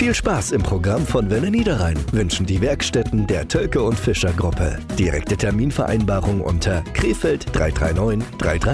Viel Spaß im Programm von Welle Niederrhein wünschen die Werkstätten der Tölke und Fischer Gruppe. Direkte Terminvereinbarung unter Krefeld 339 339.